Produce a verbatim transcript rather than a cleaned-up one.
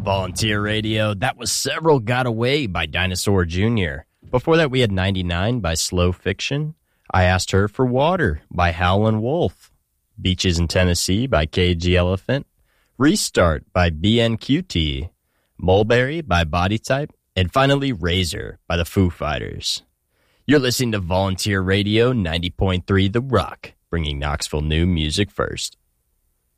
Volunteer Radio. That was Several Got Away by Dinosaur Junior Before that, we had ninety-nine by Slow Fiction. I Asked Her for Water by Howlin' Wolf. Beaches in Tennessee by K G Elephant. Restart by B N Q T. Mulberry by Body Type. And finally, Razor by the Foo Fighters. You're listening to Volunteer Radio ninety point three The Rock, bringing Knoxville new music first.